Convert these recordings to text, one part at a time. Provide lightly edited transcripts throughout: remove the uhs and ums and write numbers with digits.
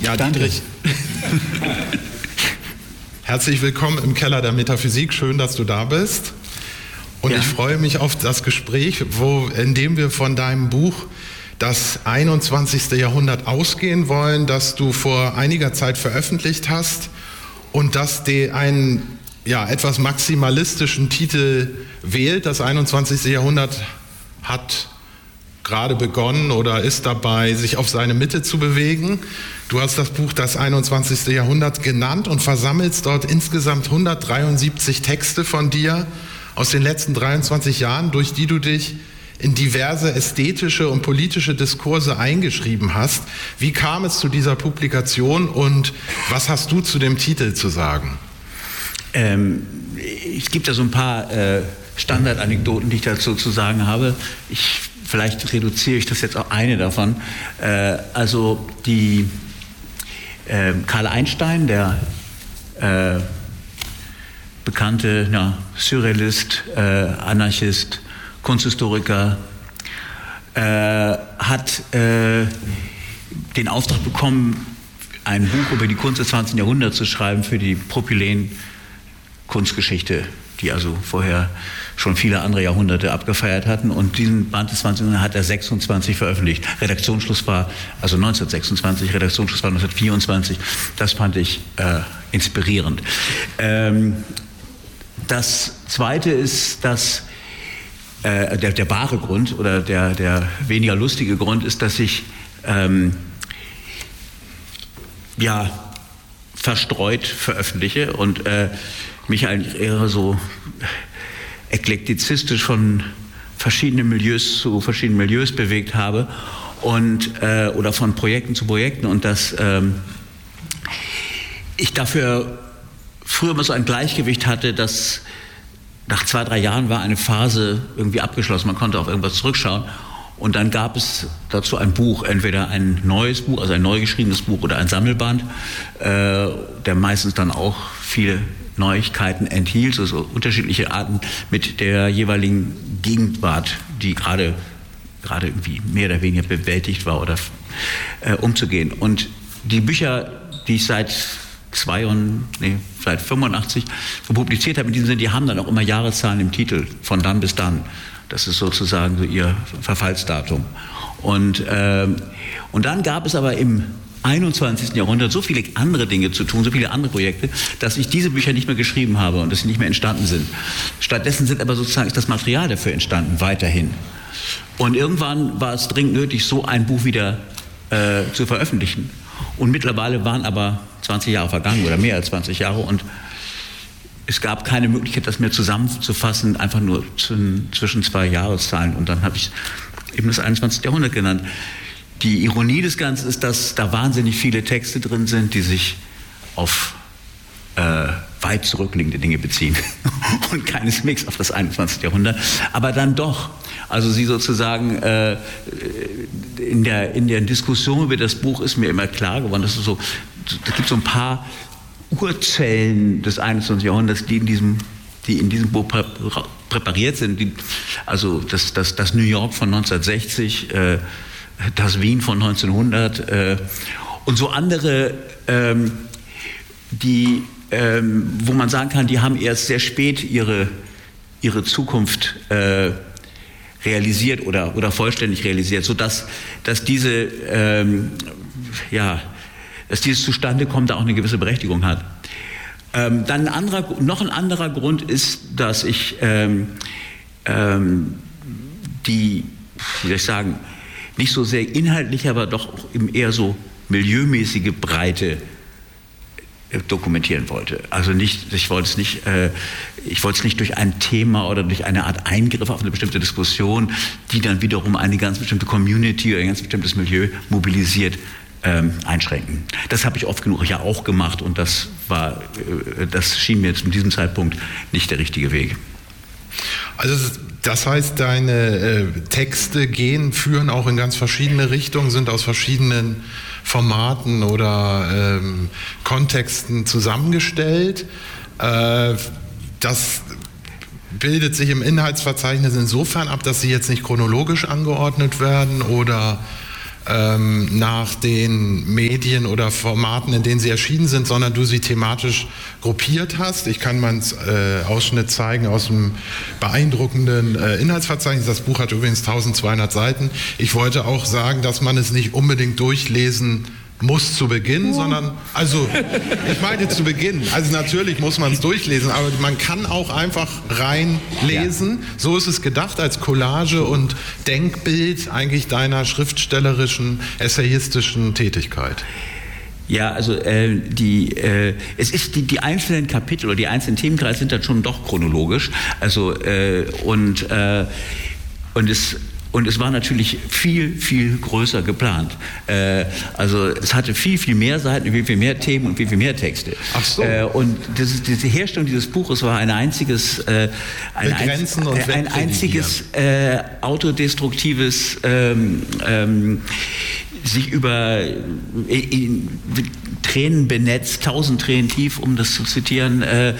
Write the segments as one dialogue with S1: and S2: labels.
S1: Ja, Dietrich. Herzlich willkommen im Keller der Metaphysik. Schön, dass du da bist. Und ich freue mich auf das Gespräch, in dem wir von deinem Buch das 21. Jahrhundert ausgehen wollen, das du vor einiger Zeit veröffentlicht hast und das einen etwas maximalistischen Titel wählt. Das 21. Jahrhundert hat gerade begonnen oder ist dabei, sich auf seine Mitte zu bewegen. Du hast das Buch Das 21. Jahrhundert genannt und versammelst dort insgesamt 173 Texte von dir aus den letzten 23 Jahren, durch die du dich in diverse ästhetische und politische Diskurse eingeschrieben hast. Wie kam es zu dieser Publikation und was hast du zu dem Titel zu sagen?
S2: Es gibt da so ein paar Standardanekdoten, die ich dazu zu sagen habe. Vielleicht reduziere ich das jetzt auf eine davon. Also Karl Einstein, der bekannte Surrealist, Anarchist, Kunsthistoriker, hat den Auftrag bekommen, ein Buch über die Kunst des 20. Jahrhunderts zu schreiben für die Propyläen-Kunstgeschichte, die also vorher schon viele andere Jahrhunderte abgefeiert hatten. Und diesen Band des 20. Jahrhunderts hat er 26 veröffentlicht. Redaktionsschluss war 1926, Redaktionsschluss war 1924. Das fand ich inspirierend. Das Zweite ist, dass der wahre Grund oder der weniger lustige Grund ist, dass ich verstreut veröffentliche und mich eigentlich eher so eklektizistisch von verschiedenen Milieus zu verschiedenen Milieus bewegt habe und oder von Projekten zu Projekten und dass ich dafür früher immer so ein Gleichgewicht hatte, dass nach 2-3 Jahren war eine Phase irgendwie abgeschlossen, man konnte auf irgendwas zurückschauen und dann gab es dazu ein Buch, entweder ein neues Buch, also ein neu geschriebenes Buch oder ein Sammelband, der meistens dann auch viele Neuigkeiten enthielt, also unterschiedliche Arten mit der jeweiligen Gegenwart, die gerade irgendwie mehr oder weniger bewältigt war oder umzugehen. Und die Bücher, die ich seit 85 publiziert habe, in diesem Sinne, die haben dann auch immer Jahreszahlen im Titel, von dann bis dann. Das ist sozusagen so ihr Verfallsdatum. Und dann gab es aber im 21. Jahrhundert so viele andere Dinge zu tun, so viele andere Projekte, dass ich diese Bücher nicht mehr geschrieben habe und dass sie nicht mehr entstanden sind. Stattdessen ist das Material dafür entstanden, weiterhin. Und irgendwann war es dringend nötig, so ein Buch wieder zu veröffentlichen. Und mittlerweile waren aber 20 Jahre vergangen oder mehr als 20 Jahre und es gab keine Möglichkeit, das mehr zusammenzufassen, einfach nur zwischen 2 Jahreszahlen. Und dann habe ich eben das 21. Jahrhundert genannt. Die Ironie des Ganzen ist, dass da wahnsinnig viele Texte drin sind, die sich auf weit zurückliegende Dinge beziehen und keineswegs auf das 21. Jahrhundert. Aber dann doch, also sie sozusagen in der Diskussion über das Buch ist mir immer klar geworden, dass es gibt so ein paar Urzellen des 21. Jahrhunderts, die in diesem Buch präpariert sind. Also das New York von 1960, das Wien von 1900 und so andere, wo man sagen kann, die haben erst sehr spät ihre Zukunft realisiert oder vollständig realisiert, sodass dass dieses Zustandekommen da auch eine gewisse Berechtigung hat. Dann noch ein anderer Grund ist, dass ich nicht so sehr inhaltlich, aber doch eben eher so milieumäßige Breite dokumentieren wollte. Also ich wollte es nicht durch ein Thema oder durch eine Art Eingriff auf eine bestimmte Diskussion, die dann wiederum eine ganz bestimmte Community oder ein ganz bestimmtes Milieu mobilisiert, einschränken. Das habe ich oft genug ja auch gemacht und das schien mir zu diesem Zeitpunkt nicht der richtige Weg.
S1: Also das heißt, deine Texte führen auch in ganz verschiedene Richtungen, sind aus verschiedenen Formaten oder Kontexten zusammengestellt. Das bildet sich im Inhaltsverzeichnis insofern ab, dass sie jetzt nicht chronologisch angeordnet werden oder nach den Medien oder Formaten, in denen sie erschienen sind, sondern du sie thematisch gruppiert hast. Ich kann mal einen Ausschnitt zeigen aus dem beeindruckenden Inhaltsverzeichnis. Das Buch hat übrigens 1200 Seiten. Ich wollte auch sagen, dass man es nicht unbedingt durchlesen muss zu Beginn, sondern, also ich meine zu Beginn, also natürlich muss man es durchlesen, aber man kann auch einfach reinlesen. Ja. So ist es gedacht als Collage und Denkbild eigentlich deiner schriftstellerischen, essayistischen Tätigkeit.
S2: Ja, also es ist die einzelnen Kapitel oder die einzelnen Themenkreise sind dann schon doch chronologisch, also und es war natürlich viel, viel größer geplant. Also es hatte viel, viel mehr Seiten, viel, viel mehr Themen und viel, viel mehr Texte.
S1: Ach so.
S2: Und diese Herstellung dieses Buches war ein einziges autodestruktives sich über Tränen benetzt, 1000 Tränen tief, um das zu zitieren,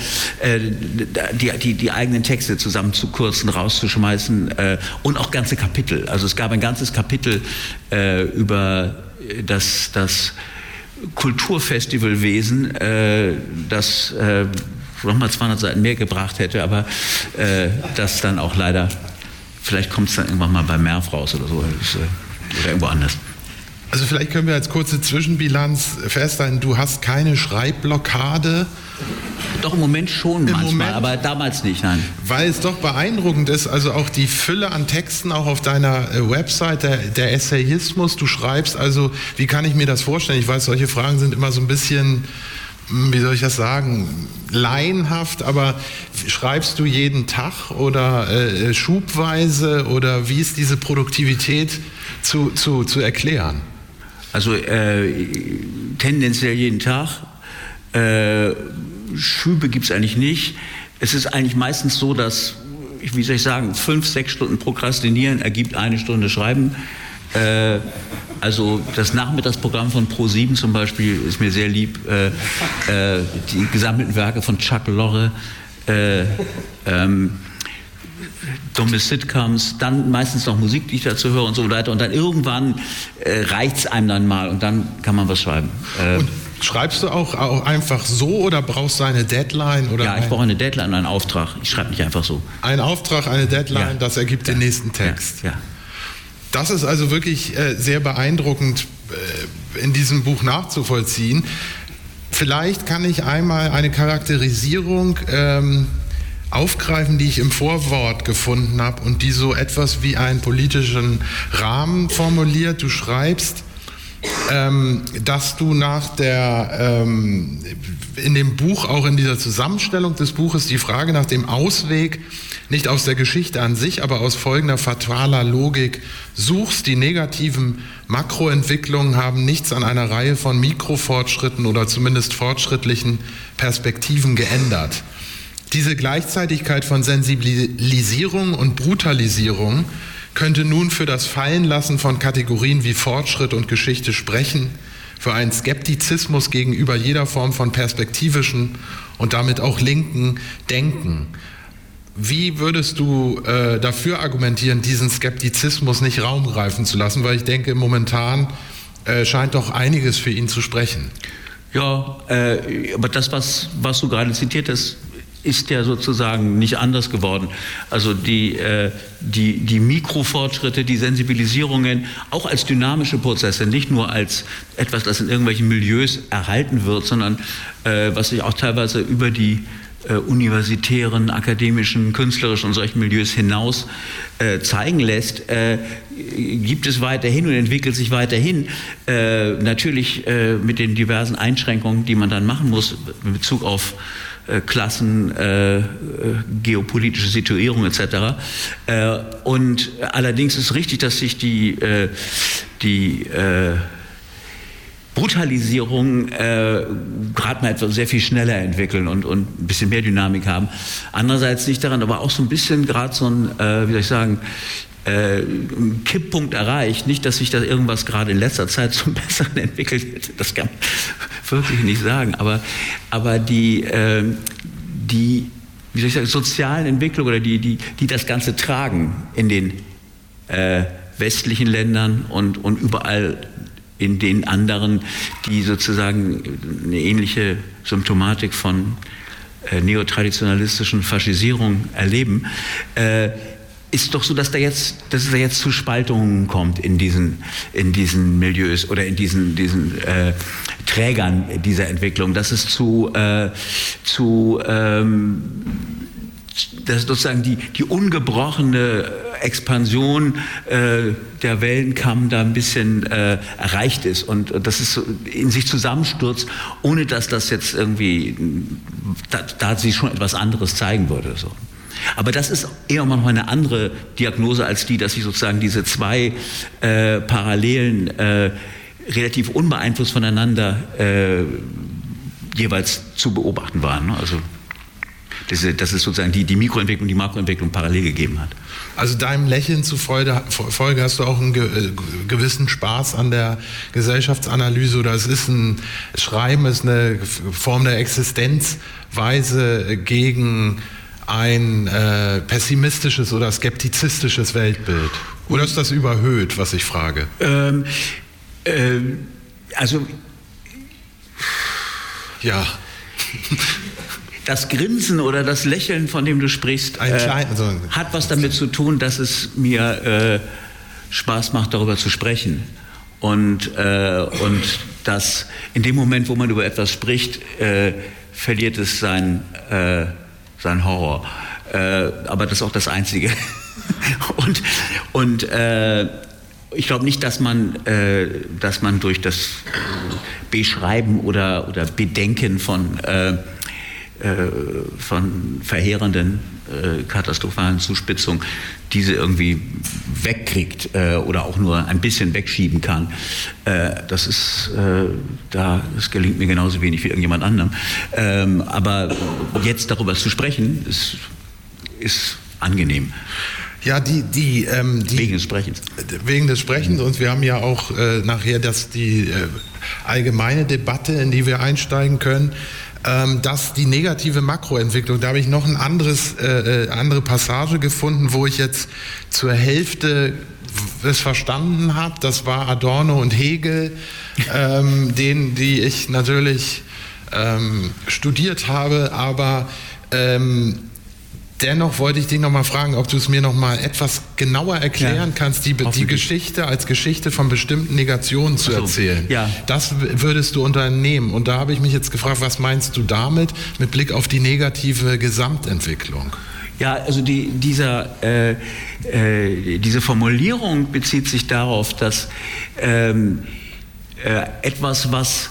S2: die eigenen Texte zusammenzukürzen, rauszuschmeißen und auch ganze Kapitel. Also es gab ein ganzes Kapitel über das Kulturfestivalwesen, das nochmal 200 Seiten mehr gebracht hätte, aber das dann auch leider, vielleicht kommt es dann irgendwann mal bei Merv raus oder so, oder irgendwo anders.
S1: Also vielleicht können wir als kurze Zwischenbilanz festhalten, du hast keine Schreibblockade.
S2: Doch im Moment schon manchmal, aber damals nicht, nein.
S1: Weil es doch beeindruckend ist, also auch die Fülle an Texten, auch auf deiner Website, der Essayismus, du schreibst, also wie kann ich mir das vorstellen? Ich weiß, solche Fragen sind immer so ein bisschen, wie soll ich das sagen, laienhaft, aber schreibst du jeden Tag oder schubweise oder wie ist diese Produktivität zu erklären?
S2: Also tendenziell jeden Tag. Schübe gibt es eigentlich nicht. Es ist eigentlich meistens so, dass, 5-6 Stunden Prokrastinieren ergibt 1 Stunde Schreiben. Also das Nachmittagsprogramm von Pro7 zum Beispiel ist mir sehr lieb. Die gesammelten Werke von Chuck Lorre, dumme Sitcoms, dann meistens noch Musik, die ich dazu höre und so weiter. Und dann irgendwann reicht es einem dann mal und dann kann man was schreiben.
S1: Und schreibst du auch einfach so oder brauchst du eine Deadline? Oder
S2: ja, ich brauche eine Deadline und einen Auftrag. Ich schreibe nicht einfach so.
S1: Ein Auftrag, eine Deadline, ja. Das ergibt den nächsten Text.
S2: Ja.
S1: Das ist also wirklich sehr beeindruckend in diesem Buch nachzuvollziehen. Vielleicht kann ich einmal eine Charakterisierung aufgreifen, die ich im Vorwort gefunden habe und die so etwas wie einen politischen Rahmen formuliert. Du schreibst, dass du in dem Buch, auch in dieser Zusammenstellung des Buches, die Frage nach dem Ausweg nicht aus der Geschichte an sich, aber aus folgender fataler Logik suchst. Die negativen Makroentwicklungen haben nichts an einer Reihe von Mikrofortschritten oder zumindest fortschrittlichen Perspektiven geändert. Diese Gleichzeitigkeit von Sensibilisierung und Brutalisierung könnte nun für das Fallenlassen von Kategorien wie Fortschritt und Geschichte sprechen, für einen Skeptizismus gegenüber jeder Form von perspektivischen und damit auch linken Denken. Wie würdest du dafür argumentieren, diesen Skeptizismus nicht Raum greifen zu lassen? Weil ich denke, momentan scheint doch einiges für ihn zu sprechen.
S2: Ja, aber das, was du gerade zitiert hast, ist ja sozusagen nicht anders geworden. Also die Mikrofortschritte, die Sensibilisierungen, auch als dynamische Prozesse, nicht nur als etwas, das in irgendwelchen Milieus erhalten wird, sondern was sich auch teilweise über die universitären, akademischen, künstlerischen und solchen Milieus hinaus zeigen lässt, gibt es weiterhin und entwickelt sich weiterhin. Natürlich mit den diversen Einschränkungen, die man dann machen muss in Bezug auf Klassen, geopolitische Situierung etc. Und allerdings ist richtig, dass sich die Brutalisierung gerade mal etwas sehr viel schneller entwickeln und ein bisschen mehr Dynamik haben. Andererseits liegt daran aber auch so ein bisschen gerade so ein, ein Kipppunkt erreicht. Nicht, dass sich da irgendwas gerade in letzter Zeit zum Besseren entwickelt hätte, das kann man wirklich nicht sagen. Aber die sozialen Entwicklungen oder die das Ganze tragen in den westlichen Ländern und überall in den anderen, die sozusagen eine ähnliche Symptomatik von neotraditionalistischen Faschisierung erleben, ist doch so, dass es da jetzt zu Spaltungen kommt in diesen Milieus oder in diesen Trägern dieser Entwicklung, dass es dass sozusagen die ungebrochene Expansion der Wellenkamm da ein bisschen erreicht ist und dass es so in sich zusammenstürzt, ohne dass das jetzt irgendwie, da sie schon etwas anderes zeigen würde. So. Aber das ist eher noch eine andere Diagnose als die, dass sich sozusagen diese zwei Parallelen relativ unbeeinflusst voneinander jeweils zu beobachten waren. Ne? Also dass es sozusagen die Mikroentwicklung, die Makroentwicklung parallel gegeben hat.
S1: Also deinem Lächeln zufolge hast du auch einen gewissen Spaß an der Gesellschaftsanalyse, oder Schreiben ist eine Form der Existenzweise gegen ein pessimistisches oder skeptizistisches Weltbild. Oder ist das überhöht, was ich frage? Ja.
S2: Das Grinsen oder das Lächeln, von dem du sprichst, hat was damit zu tun, dass es mir Spaß macht, darüber zu sprechen. Und dass in dem Moment, wo man über etwas spricht, verliert es seinen Horror. Aber das ist auch das Einzige. Und ich glaube nicht, dass man durch das Beschreiben oder Bedenken von verheerenden, katastrophalen Zuspitzungen diese irgendwie wegkriegt oder auch nur ein bisschen wegschieben kann. Das gelingt mir genauso wenig wie irgendjemand anderem. Aber jetzt darüber zu sprechen, ist angenehm.
S1: Ja,
S2: wegen des Sprechens.
S1: Wegen des Sprechens, und wir haben ja auch nachher die allgemeine Debatte, in die wir einsteigen können, dass die negative Makroentwicklung, da habe ich noch eine andere Passage gefunden, wo ich jetzt zur Hälfte es verstanden habe. Das war Adorno und Hegel, die ich natürlich studiert habe, aber dennoch wollte ich dich noch mal fragen, ob du es mir noch mal etwas genauer erklären kannst, die Geschichte als Geschichte von bestimmten Negationen zu erzählen.
S2: Ja.
S1: Das würdest du unternehmen. Und da habe ich mich jetzt gefragt, was meinst du damit mit Blick auf die negative Gesamtentwicklung?
S2: Ja, also diese Formulierung bezieht sich darauf, dass etwas, was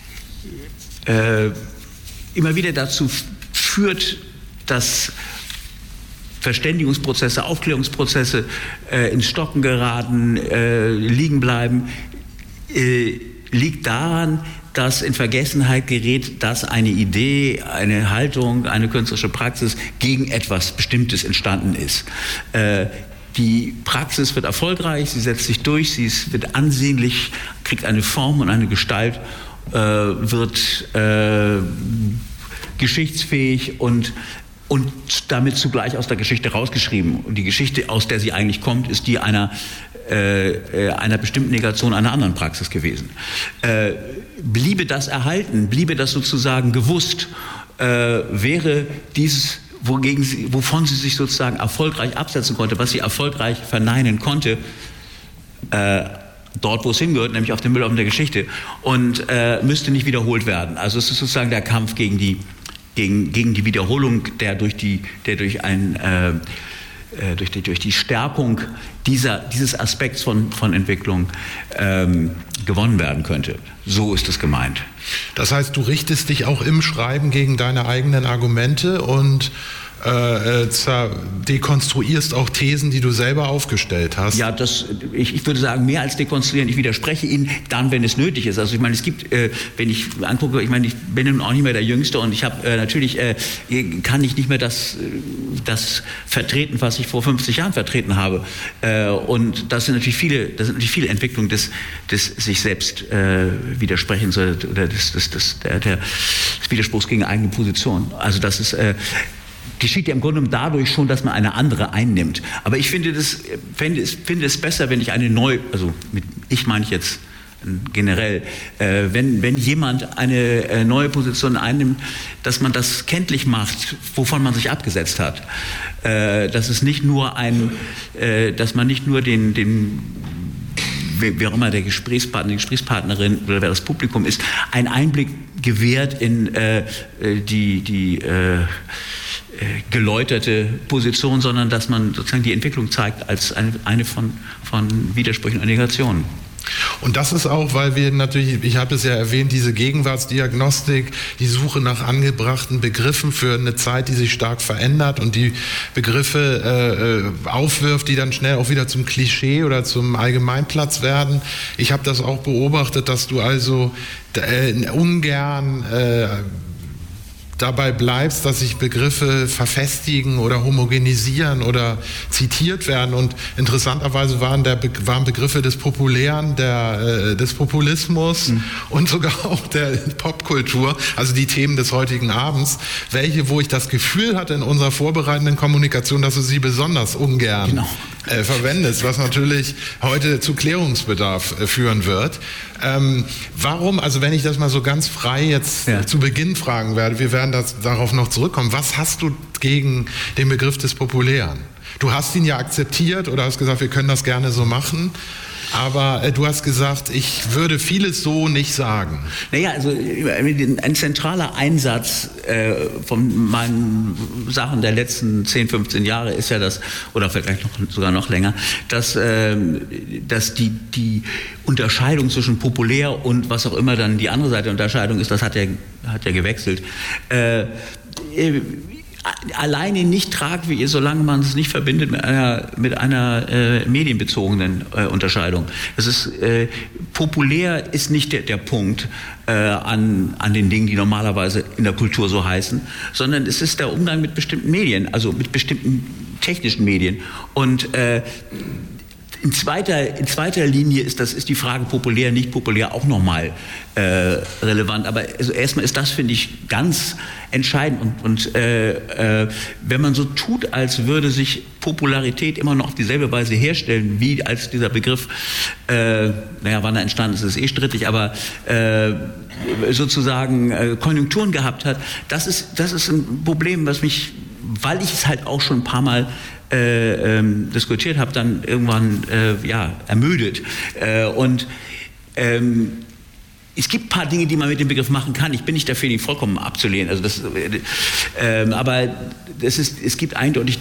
S2: immer wieder dazu führt, dass Verständigungsprozesse, Aufklärungsprozesse ins Stocken geraten, liegen bleiben, liegt daran, dass in Vergessenheit gerät, dass eine Idee, eine Haltung, eine künstlerische Praxis gegen etwas Bestimmtes entstanden ist. Die Praxis wird erfolgreich, sie setzt sich durch, wird ansehnlich, kriegt eine Form und eine Gestalt, wird geschichtsfähig und damit zugleich aus der Geschichte rausgeschrieben. Und die Geschichte, aus der sie eigentlich kommt, ist die einer bestimmten Negation einer anderen Praxis gewesen. Bliebe das erhalten, bliebe das sozusagen gewusst, wäre dieses, wovon sie sich sozusagen erfolgreich absetzen konnte, was sie erfolgreich verneinen konnte, dort, wo es hingehört, nämlich auf dem Müllhaufen der Geschichte, und müsste nicht wiederholt werden. Also es ist sozusagen der Kampf gegen die Wiederholung, der durch die Stärkung dieses Aspekts von Entwicklung gewonnen werden könnte. So ist es gemeint.
S1: Das heißt, du richtest dich auch im Schreiben gegen deine eigenen Argumente und dekonstruierst auch Thesen, die du selber aufgestellt hast.
S2: Ja, ich würde sagen, mehr als dekonstruieren. Ich widerspreche ihnen dann, wenn es nötig ist. Also ich meine, es gibt, wenn ich angucke, ich meine, ich bin nun auch nicht mehr der Jüngste und ich habe natürlich, kann ich nicht mehr das vertreten, was ich vor 50 Jahren vertreten habe. Und das sind natürlich viele Entwicklungen des sich selbst Widersprechens oder des Widerspruchs gegen eigene Position. Also das ist geschieht ja im Grunde dadurch schon, dass man eine andere einnimmt. Aber ich finde es besser, wenn ich ich meine jetzt generell, wenn jemand eine neue Position einnimmt, dass man das kenntlich macht, wovon man sich abgesetzt hat. Dass es nicht nur dass man nicht nur wer auch immer der Gesprächspartner, die Gesprächspartnerin oder wer das Publikum ist, einen Einblick gewährt in die geläuterte Position, sondern dass man sozusagen die Entwicklung zeigt als eine von Widersprüchen und Negationen.
S1: Und das ist auch, weil wir natürlich, ich habe es ja erwähnt, diese Gegenwartsdiagnostik, die Suche nach angebrachten Begriffen für eine Zeit, die sich stark verändert und die Begriffe aufwirft, die dann schnell auch wieder zum Klischee oder zum Allgemeinplatz werden. Ich habe das auch beobachtet, dass du also ungern dabei bleibst, dass sich Begriffe verfestigen oder homogenisieren oder zitiert werden. Und interessanterweise waren Begriffe des Populären, des Populismus und sogar auch der Popkultur, also die Themen des heutigen Abends, wo ich das Gefühl hatte in unserer vorbereitenden Kommunikation, dass du sie besonders ungern verwendest, was natürlich heute zu Klärungsbedarf führen wird. Warum, also wenn ich das mal so ganz frei jetzt zu Beginn fragen werde, wir werden darauf noch zurückkommen, was hast du gegen den Begriff des Populären? Du hast ihn ja akzeptiert oder hast gesagt, wir können das gerne so machen. Aber du hast gesagt, ich würde vieles so nicht sagen.
S2: Naja, also ein zentraler Einsatz von meinen Sachen der letzten 10, 15 Jahre ist ja das, oder vielleicht sogar noch länger, dass die Unterscheidung zwischen populär und was auch immer dann die andere Seite der Unterscheidung ist, das hat ja gewechselt, alleine nicht tragfähig ist, solange man es nicht verbindet mit einer medienbezogenen Unterscheidung. Das ist, populär ist nicht der Punkt an den Dingen, die normalerweise in der Kultur so heißen, sondern es ist der Umgang mit bestimmten Medien, also mit bestimmten technischen Medien. Und in zweiter Linie ist die Frage populär, nicht populär auch nochmal relevant. Aber also erstmal ist das, finde ich, ganz entscheidend. Und wenn man so tut, als würde sich Popularität immer noch auf dieselbe Weise herstellen, wie als dieser Begriff, wann er entstanden ist, ist strittig, aber sozusagen Konjunkturen gehabt hat, das ist ein Problem, was mich, weil ich es halt auch schon ein paar Mal diskutiert habe, dann irgendwann ermüdet. Es gibt ein paar Dinge, die man mit dem Begriff machen kann. Ich bin nicht dafür, ihn vollkommen abzulehnen. Also aber es gibt eindeutig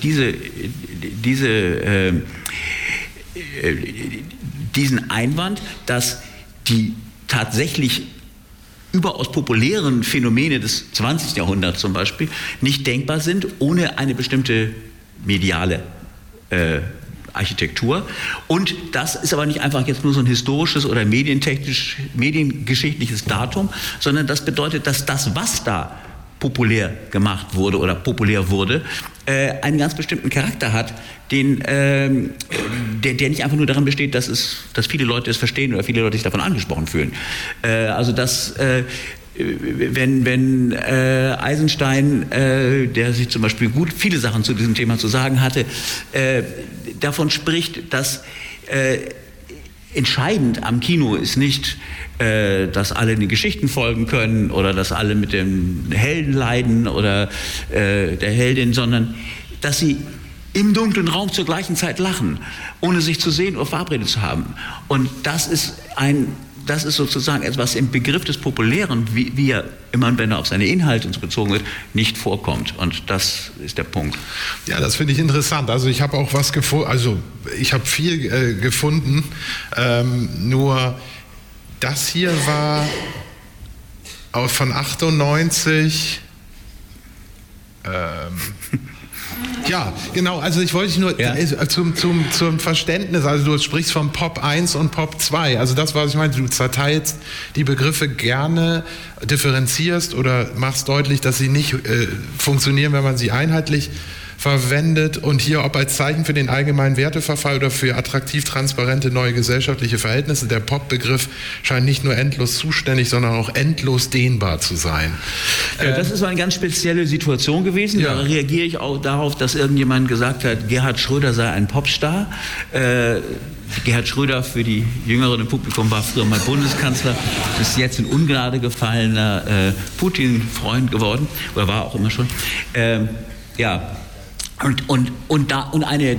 S2: diesen Einwand, dass die tatsächlich überaus populären Phänomene des 20. Jahrhunderts zum Beispiel nicht denkbar sind ohne eine bestimmte mediale Architektur. Und das ist aber nicht einfach jetzt nur so ein historisches oder mediengeschichtliches Datum, sondern das bedeutet, dass das, was da populär gemacht wurde oder populär wurde, einen ganz bestimmten Charakter hat, der nicht einfach nur daran besteht, dass viele Leute es verstehen oder viele Leute sich davon angesprochen fühlen. Also dass wenn Eisenstein, der sich zum Beispiel viele Sachen zu diesem Thema zu sagen hatte, davon spricht, dass entscheidend am Kino ist nicht, dass alle den Geschichten folgen können oder dass alle mit dem Helden leiden oder der Heldin, sondern dass sie im dunklen Raum zur gleichen Zeit lachen, ohne sich zu sehen oder verabredet zu haben. Und das ist sozusagen etwas im Begriff des Populären, wie er immer, wenn er auf seine Inhalte und so bezogen wird, nicht vorkommt. Und das ist der Punkt.
S1: Ja, das finde ich interessant. Also ich habe auch was gefunden, also ich habe viel gefunden, nur das hier war von 98. Ja, genau, also ich wollte nur zum Verständnis, also du sprichst von Pop 1 und Pop 2, also das, was ich meine, du zerteilst die Begriffe gerne, differenzierst oder machst deutlich, dass sie nicht funktionieren, wenn man sie einheitlich verwendet und hier ob als Zeichen für den allgemeinen Werteverfall oder für attraktiv transparente neue gesellschaftliche Verhältnisse. Der Pop-Begriff scheint nicht nur endlos zuständig, sondern auch endlos dehnbar zu sein.
S2: Das ist eine ganz spezielle Situation gewesen. Ja. Da reagiere ich auch darauf, dass irgendjemand gesagt hat, Gerhard Schröder sei ein Popstar. Gerhard Schröder, für die Jüngeren im Publikum, war früher mal Bundeskanzler, ist jetzt in Ungnade gefallener Putin-Freund geworden, oder war auch immer schon. Ja. Und eine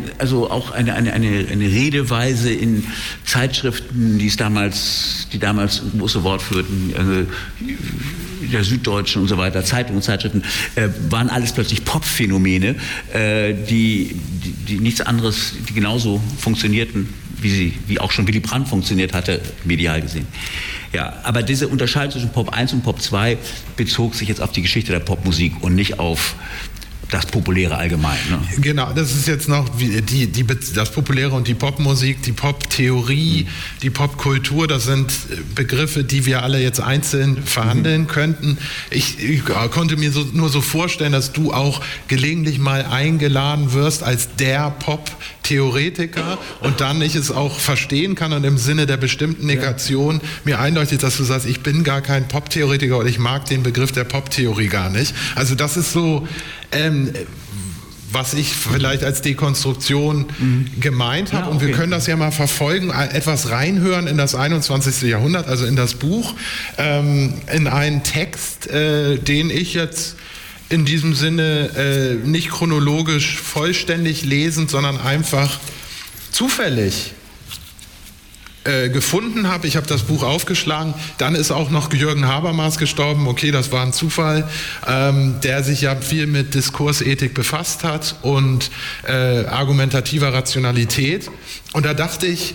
S2: Redeweise in Zeitschriften, die damals ein großes Wort führten, der Süddeutschen und so weiter, Zeitungen und Zeitschriften, waren alles plötzlich Pop-Phänomene, die nichts anderes, die genauso funktionierten, wie auch schon Willy Brandt funktioniert hatte, medial gesehen. Ja, aber diese Unterscheidung zwischen Pop 1 und Pop 2 bezog sich jetzt auf die Geschichte der Popmusik und nicht auf das Populäre allgemein. Ne?
S1: Genau, das ist jetzt noch das Populäre und die Popmusik, die Poptheorie, die Popkultur, das sind Begriffe, die wir alle jetzt einzeln verhandeln könnten. Ich konnte mir nur so vorstellen, dass du auch gelegentlich mal eingeladen wirst als der Pop-Theoretiker und dann ich es auch verstehen kann und im Sinne der bestimmten Negation mir eindeutig, dass du sagst, ich bin gar kein Pop-Theoretiker oder ich mag den Begriff der Poptheorie gar nicht. Also das ist so was ich vielleicht als Dekonstruktion gemeint habe. Ja, okay. Und wir können das ja mal verfolgen, etwas reinhören in das 21. Jahrhundert, also in das Buch, in einen Text, den ich jetzt in diesem Sinne nicht chronologisch vollständig lesend, sondern einfach zufällig gefunden habe. Ich habe das Buch aufgeschlagen. Dann ist auch noch Jürgen Habermas gestorben. Okay, das war ein Zufall, der sich ja viel mit Diskursethik befasst hat und argumentativer Rationalität. Und da dachte ich,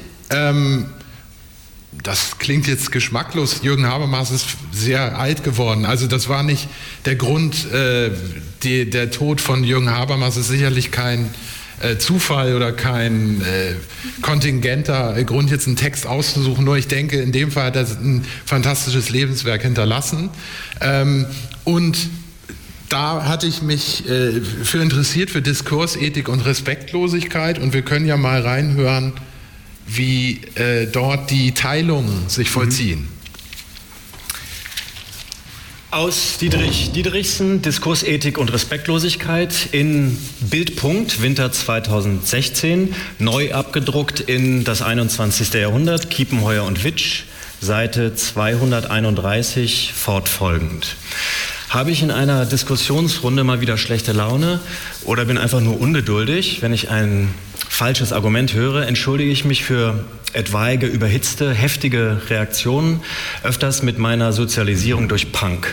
S1: das klingt jetzt geschmacklos, Jürgen Habermas ist sehr alt geworden. Also das war nicht der Grund, der Tod von Jürgen Habermas ist sicherlich kein Zufall oder kein kontingenter Grund, jetzt einen Text auszusuchen. Nur ich denke, in dem Fall hat er ein fantastisches Lebenswerk hinterlassen. Und da hatte ich mich für interessiert, für Diskursethik und Respektlosigkeit. Und wir können ja mal reinhören, wie dort die Teilungen sich vollziehen.
S3: Aus Dietrich Dietrichsen, Diskursethik und Respektlosigkeit in Bildpunkt, Winter 2016, neu abgedruckt in das 21. Jahrhundert, Kiepenheuer und Witsch, Seite 231 fortfolgend. Habe ich in einer Diskussionsrunde mal wieder schlechte Laune oder bin einfach nur ungeduldig, wenn ich ein falsches Argument höre, entschuldige ich mich für etwaige überhitzte, heftige Reaktionen, öfters mit meiner Sozialisierung durch Punk.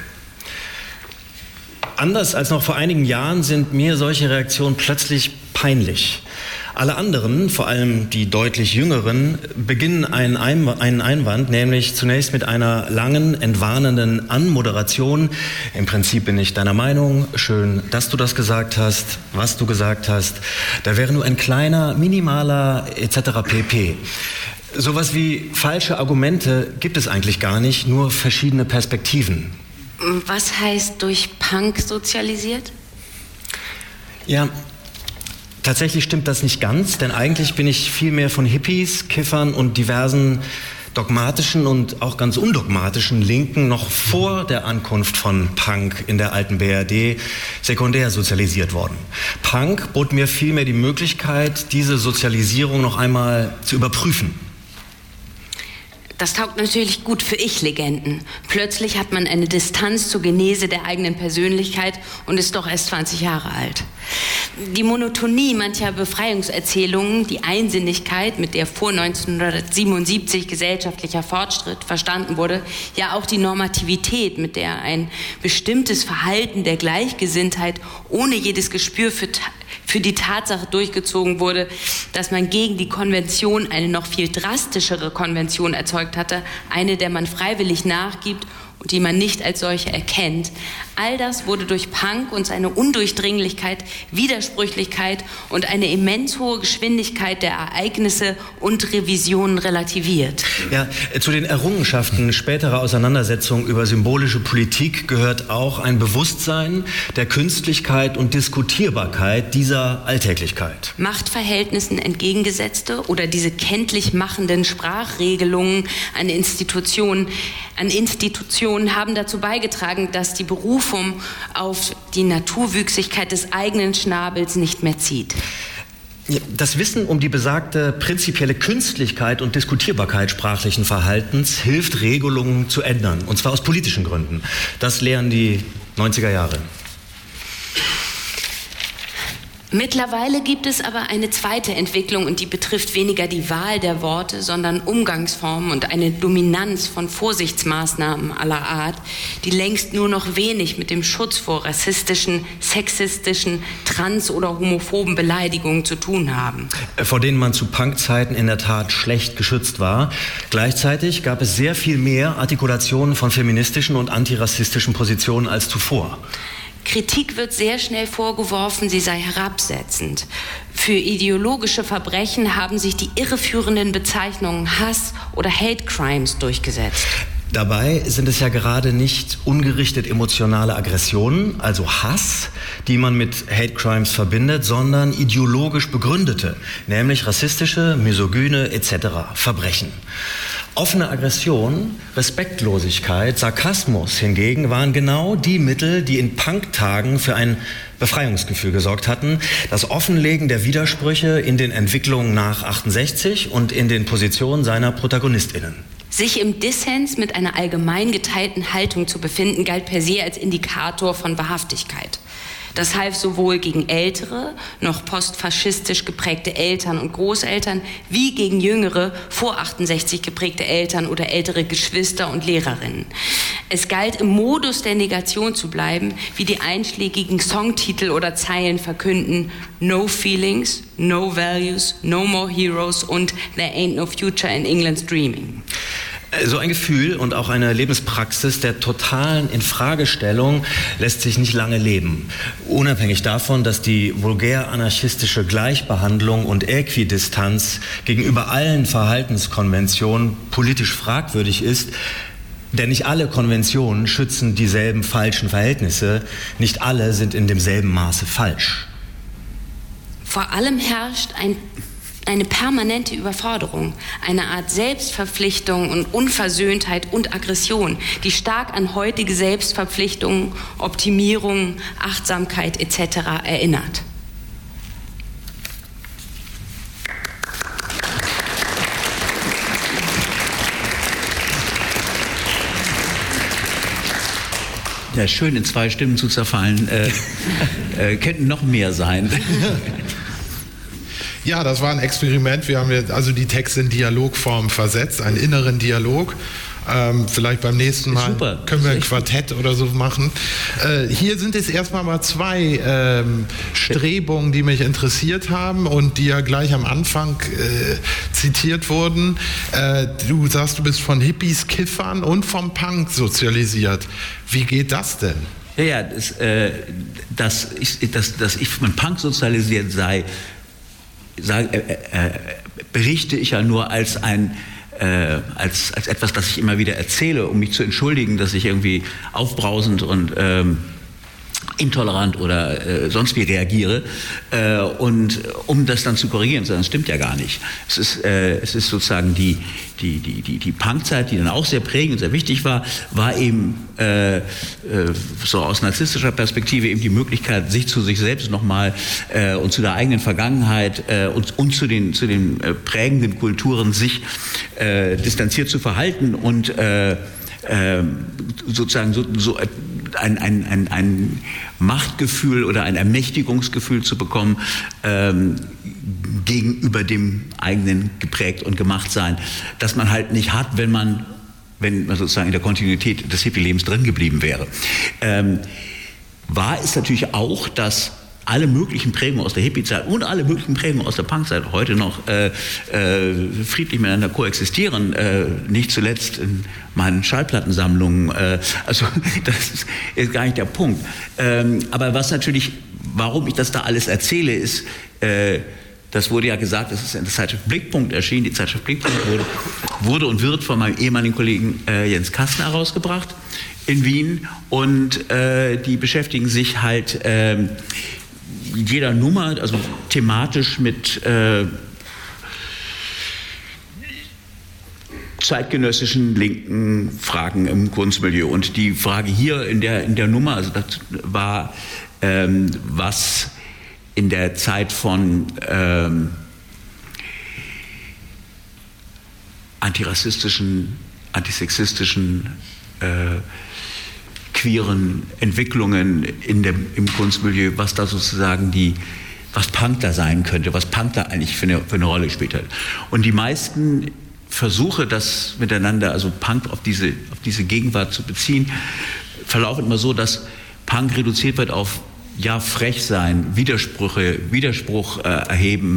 S3: Anders als noch vor einigen Jahren sind mir solche Reaktionen plötzlich peinlich. Alle anderen, vor allem die deutlich Jüngeren, beginnen einen Einwand, nämlich zunächst mit einer langen, entwarnenden Anmoderation. Im Prinzip bin ich deiner Meinung, schön, dass du das gesagt hast, was du gesagt hast. Da wäre nur ein kleiner, minimaler etc. pp. Sowas wie falsche Argumente gibt es eigentlich gar nicht, nur verschiedene Perspektiven.
S4: Was heißt durch Punk sozialisiert?
S3: Ja, tatsächlich stimmt das nicht ganz, denn eigentlich bin ich viel mehr von Hippies, Kiffern und diversen dogmatischen und auch ganz undogmatischen Linken noch vor der Ankunft von Punk in der alten BRD sekundär sozialisiert worden. Punk bot mir vielmehr die Möglichkeit, diese Sozialisierung noch einmal zu überprüfen.
S4: Das taugt natürlich gut für Ich-Legenden. Plötzlich hat man eine Distanz zur Genese der eigenen Persönlichkeit und ist doch erst 20 Jahre alt. Die Monotonie mancher Befreiungserzählungen, die Einsinnigkeit, mit der vor 1977 gesellschaftlicher Fortschritt verstanden wurde, ja auch die Normativität, mit der ein bestimmtes Verhalten der Gleichgesinntheit ohne jedes Gespür für die Tatsache durchgezogen wurde, dass man gegen die Konvention eine noch viel drastischere Konvention erzeugt hatte, eine, der man freiwillig nachgibt und die man nicht als solche erkennt, all das wurde durch Punk und seine Undurchdringlichkeit, Widersprüchlichkeit und eine immens hohe Geschwindigkeit der Ereignisse und Revisionen relativiert.
S3: Ja, zu den Errungenschaften späterer Auseinandersetzungen über symbolische Politik gehört auch ein Bewusstsein der Künstlichkeit und Diskutierbarkeit dieser Alltäglichkeit.
S4: Machtverhältnissen entgegengesetzte oder diese kenntlich machenden Sprachregelungen an Institutionen haben dazu beigetragen, dass die Berufung auf die Naturwüchsigkeit des eigenen Schnabels nicht mehr zieht.
S3: Das Wissen um die besagte prinzipielle Künstlichkeit und Diskutierbarkeit sprachlichen Verhaltens hilft, Regelungen zu ändern, und zwar aus politischen Gründen. Das lehren die 90er Jahre.
S4: Mittlerweile gibt es aber eine zweite Entwicklung und die betrifft weniger die Wahl der Worte, sondern Umgangsformen und eine Dominanz von Vorsichtsmaßnahmen aller Art, die längst nur noch wenig mit dem Schutz vor rassistischen, sexistischen, trans- oder homophoben Beleidigungen zu tun haben.
S3: Vor denen man zu Punkzeiten in der Tat schlecht geschützt war. Gleichzeitig gab es sehr viel mehr Artikulationen von feministischen und antirassistischen Positionen als zuvor.
S4: Kritik wird sehr schnell vorgeworfen, sie sei herabsetzend. Für ideologische Verbrechen haben sich die irreführenden Bezeichnungen Hass oder Hate Crimes durchgesetzt.
S3: Dabei sind es ja gerade nicht ungerichtet emotionale Aggressionen, also Hass, die man mit Hate Crimes verbindet, sondern ideologisch begründete, nämlich rassistische, misogyne etc. Verbrechen. Offene Aggression, Respektlosigkeit, Sarkasmus hingegen waren genau die Mittel, die in Punk-Tagen für ein Befreiungsgefühl gesorgt hatten. Das Offenlegen der Widersprüche in den Entwicklungen nach 68 und in den Positionen seiner ProtagonistInnen.
S4: Sich im Dissens mit einer allgemein geteilten Haltung zu befinden, galt per se als Indikator von Wahrhaftigkeit. Das half sowohl gegen ältere, noch postfaschistisch geprägte Eltern und Großeltern, wie gegen jüngere, vor 68 geprägte Eltern oder ältere Geschwister und Lehrerinnen. Es galt, im Modus der Negation zu bleiben, wie die einschlägigen Songtitel oder Zeilen verkünden: No feelings, no values, no more heroes und There ain't no future in England's dreaming.
S3: So ein Gefühl und auch eine Lebenspraxis der totalen Infragestellung lässt sich nicht lange leben. Unabhängig davon, dass die vulgär-anarchistische Gleichbehandlung und Äquidistanz gegenüber allen Verhaltenskonventionen politisch fragwürdig ist, denn nicht alle Konventionen schützen dieselben falschen Verhältnisse, nicht alle sind in demselben Maße falsch.
S4: Vor allem herrscht eine permanente Überforderung, eine Art Selbstverpflichtung und Unversöhntheit und Aggression, die stark an heutige Selbstverpflichtungen, Optimierung, Achtsamkeit etc. erinnert.
S2: Ja, schön, in zwei Stimmen zu zerfallen. Könnten noch mehr sein.
S1: Ja, das war ein Experiment. Wir haben jetzt also die Texte in Dialogform versetzt, einen inneren Dialog. Vielleicht beim nächsten Mal
S2: super.
S1: Können wir ein Quartett oder so machen. Hier sind es erstmal mal zwei Strebungen, die mich interessiert haben und die ja gleich am Anfang zitiert wurden. Du sagst, du bist von Hippies, Kiffern und vom Punk sozialisiert. Wie geht das denn?
S2: Ja, dass ich von Punk sozialisiert sei, berichte ich ja nur als etwas, das ich immer wieder erzähle, um mich zu entschuldigen, dass ich irgendwie aufbrausend und intolerant oder sonst wie reagiere und um das dann zu korrigieren, das stimmt ja gar nicht. Es ist sozusagen die Punkzeit, die dann auch sehr prägend und sehr wichtig war eben so aus narzisstischer Perspektive eben die Möglichkeit, sich zu sich selbst nochmal und zu der eigenen Vergangenheit und zu den prägenden Kulturen sich distanziert zu verhalten und sozusagen so ein Machtgefühl oder ein Ermächtigungsgefühl zu bekommen gegenüber dem eigenen geprägt und gemacht sein, das man halt nicht hat, wenn man sozusagen in der Kontinuität des Hippie-Lebens drin geblieben wäre. Wahr ist natürlich auch, dass alle möglichen Prägungen aus der Hippie-Zeit und alle möglichen Prägungen aus der Punk-Zeit heute noch friedlich miteinander koexistieren, nicht zuletzt in meinen Schallplattensammlungen. Also das ist gar nicht der Punkt. Aber was natürlich, warum ich das da alles erzähle, ist, das wurde ja gesagt, es ist in der Zeitschrift Blickpunkt erschienen. Die Zeitschrift Blickpunkt wurde und wird von meinem ehemaligen Kollegen Jens Kastner herausgebracht in Wien. Und die beschäftigen sich halt jeder Nummer, also thematisch mit zeitgenössischen linken Fragen im Kunstmilieu. Und die Frage hier in der Nummer, also das war, was in der Zeit von antirassistischen, antisexistischen, queeren Entwicklungen im Kunstmilieu, was da sozusagen was Punk da sein könnte, was Punk da eigentlich für eine Rolle gespielt hat. Und die meisten Versuche, das miteinander, also Punk auf diese Gegenwart zu beziehen, verlaufen immer so, dass Punk reduziert wird auf frech sein, Widerspruch erheben,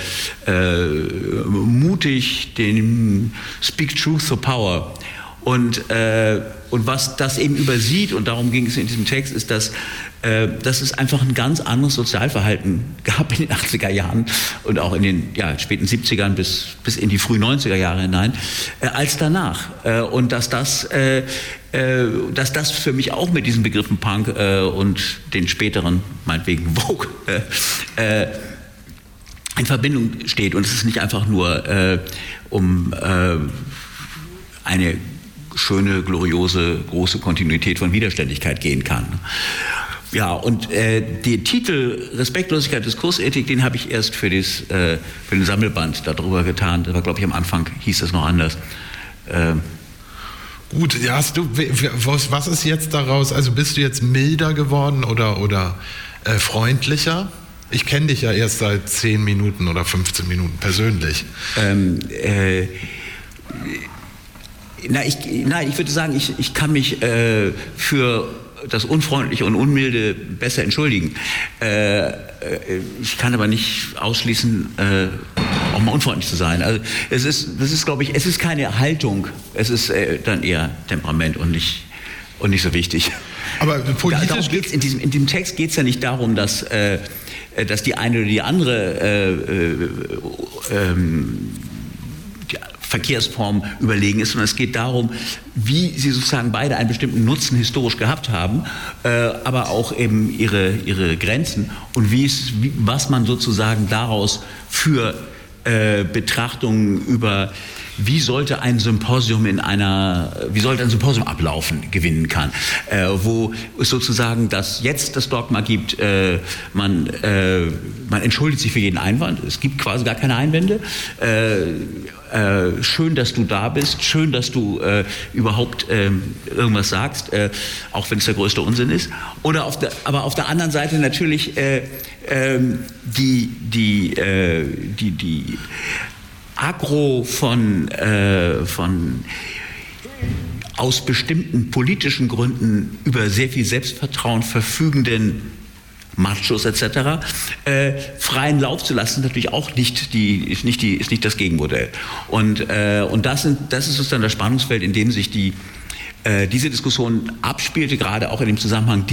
S2: mutig, den Speak Truth to Power. Und was das eben übersieht, und darum ging es in diesem Text, ist, dass es einfach ein ganz anderes Sozialverhalten gab in den 80er Jahren und auch in den späten 70ern bis in die frühen 90er Jahre hinein, als danach. Und dass das für mich auch mit diesen Begriffen Punk und den späteren, meinetwegen Vogue, in Verbindung steht. Und es ist nicht einfach nur um eine schöne, gloriose, große Kontinuität von Widerständigkeit gehen kann. Ja, und den Titel Respektlosigkeit, Diskursethik, den habe ich erst für den Sammelband darüber getan. Das war, glaube ich, am Anfang hieß das noch anders.
S1: Gut, ja, was ist jetzt daraus? Also bist du jetzt milder geworden oder freundlicher? Ich kenne dich ja erst seit 10 Minuten oder 15 Minuten persönlich.
S2: Ich würde sagen, ich kann mich für das Unfreundliche und Unmilde besser entschuldigen. Ich kann aber nicht ausschließen, auch mal unfreundlich zu sein. Also das ist, glaube ich, es ist keine Haltung, es ist dann eher Temperament und nicht so wichtig.
S1: Aber politisch
S2: geht's in diesem Text geht es ja nicht darum, dass die eine oder die andere die Verkehrsform überlegen ist, sondern es geht darum, wie sie sozusagen beide einen bestimmten Nutzen historisch gehabt haben, aber auch eben ihre Grenzen und was man sozusagen daraus für Betrachtungen über wie sollte ein Symposium ablaufen, gewinnen kann, wo es sozusagen jetzt das Dogma gibt, man entschuldigt sich für jeden Einwand, es gibt quasi gar keine Einwände, schön, dass du da bist, schön, dass du überhaupt irgendwas sagst, auch wenn es der größte Unsinn ist, aber auf der anderen Seite natürlich die Agro von aus bestimmten politischen Gründen über sehr viel Selbstvertrauen verfügenden Machos etc. Freien Lauf zu lassen, ist natürlich auch ist nicht das Gegenmodell. Und das ist sozusagen das Spannungsfeld, in dem sich diese Diskussion abspielte, gerade auch in dem Zusammenhang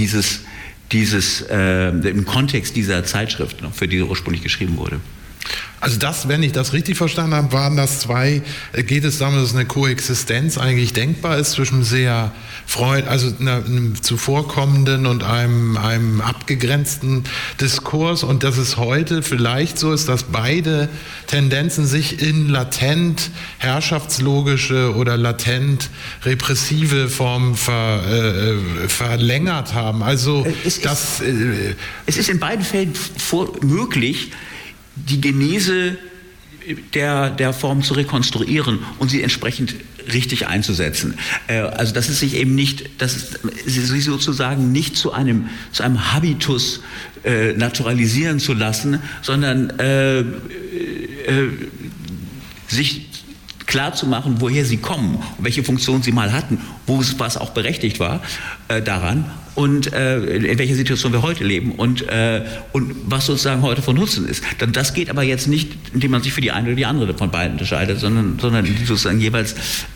S2: im Kontext dieser Zeitschrift, für die ursprünglich geschrieben wurde.
S1: Also wenn ich das richtig verstanden habe, waren das geht es darum, dass eine Koexistenz eigentlich denkbar ist zwischen einem zuvorkommenden und einem abgegrenzten Diskurs und dass es heute vielleicht so ist, dass beide Tendenzen sich in latent herrschaftslogische oder latent repressive Formen verlängert haben. Also
S2: es ist in beiden Fällen möglich, die Genese der Form zu rekonstruieren und sie entsprechend richtig einzusetzen. Also dass es sich eben sie sozusagen nicht zu einem Habitus naturalisieren zu lassen, sondern sich klar zu machen, woher sie kommen und welche Funktion sie mal hatten, was auch berechtigt war daran und in welcher Situation wir heute leben und was sozusagen heute von Nutzen ist. Das geht aber jetzt nicht, indem man sich für die eine oder die andere von beiden entscheidet, sondern sozusagen jeweils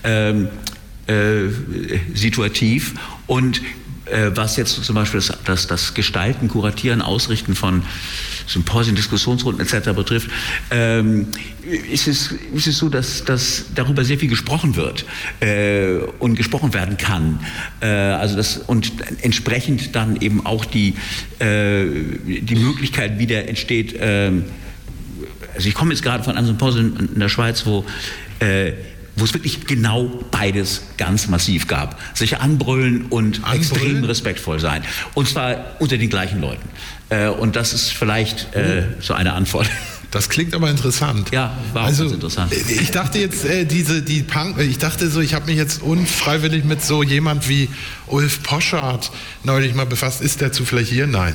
S2: situativ und was jetzt zum Beispiel das Gestalten, Kuratieren, Ausrichten von Symposien, Diskussionsrunden etc. betrifft, ist es so, dass darüber sehr viel gesprochen wird und gesprochen werden kann. Und entsprechend dann eben auch die Möglichkeit wieder entsteht. Also ich komme jetzt gerade von einem Symposium in der Schweiz, wo es wirklich genau beides ganz massiv gab. Sich anbrüllen und extrem respektvoll sein. Und zwar unter den gleichen Leuten. Und das ist vielleicht so eine Antwort.
S1: Das klingt aber interessant.
S2: Ja, war auch ganz interessant.
S1: Ich dachte jetzt, ich habe mich jetzt unfreiwillig mit so jemand wie Ulf Poschardt neulich mal befasst. Ist der zufällig hier? Nein.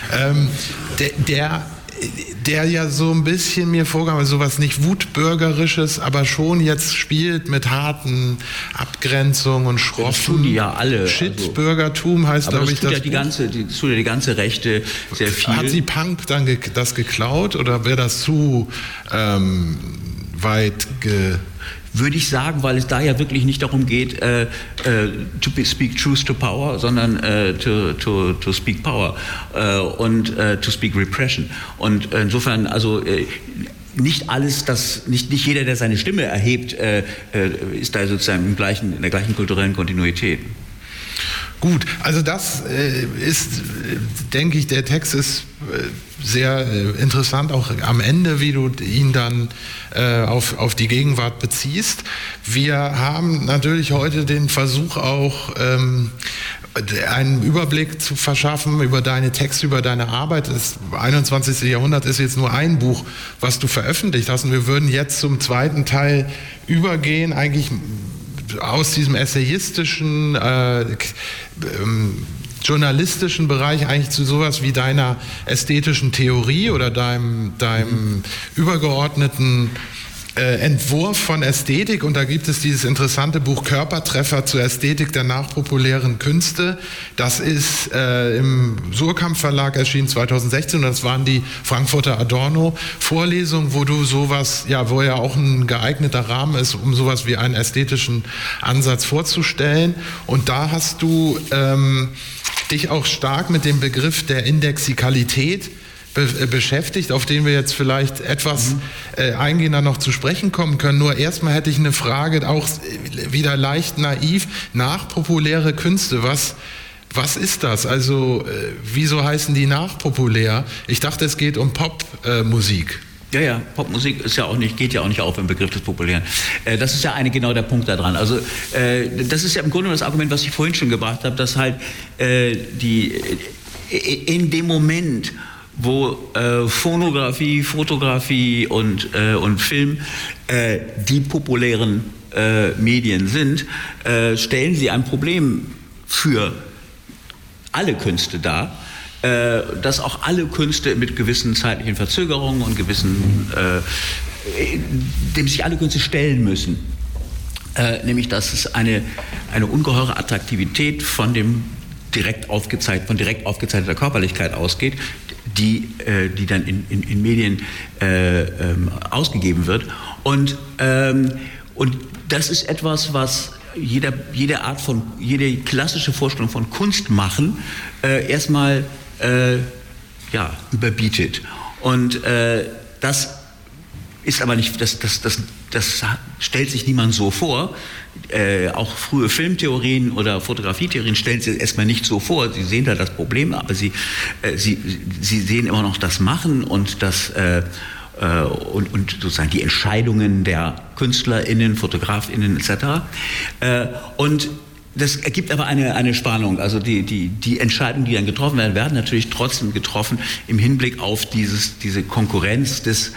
S1: Der ja so ein bisschen mir vorgab, also sowas nicht Wutbürgerisches, aber schon jetzt spielt mit harten Abgrenzungen und schroffen. Das
S2: tun die ja alle.
S1: Shitbürgertum heißt, glaube ich, das.
S2: Die ganze Rechte sehr viel.
S1: Hat sie Punk dann das geklaut oder wäre das zu weit
S2: würde ich sagen, weil es da ja wirklich nicht darum geht, to speak truth to power, sondern to speak power und to speak repression. Und insofern, also nicht jeder, der seine Stimme erhebt, ist da sozusagen in der gleichen kulturellen Kontinuität.
S1: Gut, also das ist, denke ich, der Text ist sehr interessant, auch am Ende, wie du ihn dann auf die Gegenwart beziehst. Wir haben natürlich heute den Versuch auch, einen Überblick zu verschaffen über deine Texte, über deine Arbeit. Das 21. Jahrhundert ist jetzt nur ein Buch, was du veröffentlicht hast. Und wir würden jetzt zum zweiten Teil übergehen, eigentlich aus diesem essayistischen, journalistischen Bereich eigentlich zu sowas wie deiner ästhetischen Theorie oder deinem übergeordneten Entwurf von Ästhetik. Und da gibt es dieses interessante Buch Körpertreffer zur Ästhetik der nachpopulären Künste. Das ist im Surkamp Verlag erschienen 2016 und das waren die Frankfurter Adorno-Vorlesungen, wo du sowas, wo ja auch ein geeigneter Rahmen ist, um sowas wie einen ästhetischen Ansatz vorzustellen. Und da hast du dich auch stark mit dem Begriff der Indexikalität beschäftigt, auf den wir jetzt vielleicht etwas eingehender noch zu sprechen kommen können. Nur erstmal hätte ich eine Frage, auch wieder leicht naiv, nachpopuläre Künste, was ist das? Also wieso heißen die nachpopulär? Ich dachte, es geht um Popmusik.
S2: Ja, Popmusik geht ja auch nicht auf im Begriff des Populären. Das ist ja genau der Punkt da dran. Also das ist ja im Grunde das Argument, was ich vorhin schon gebracht habe, dass halt in dem Moment, wo Phonografie, Fotografie und Film die populären Medien sind, stellen sie ein Problem für alle Künste dar, dass auch alle Künste mit gewissen zeitlichen Verzögerungen und dem sich alle Künste stellen müssen. Nämlich, dass es eine ungeheure Attraktivität von direkt aufgezeichneter Körperlichkeit ausgeht, die dann in Medien ausgegeben wird. Und das ist etwas, was jede klassische Vorstellung von Kunst machen erstmal überbietet. Und das ist aber nicht, das stellt sich niemand so vor. Auch frühe Filmtheorien oder Fotografietheorien stellen sich erstmal nicht so vor. Sie sehen da das Problem, aber sie sehen immer noch das Machen und und sozusagen die Entscheidungen der KünstlerInnen, FotografInnen etc. Und das ergibt aber eine Spannung. Also die Entscheidungen, die dann getroffen werden natürlich trotzdem getroffen im Hinblick auf diese Konkurrenz des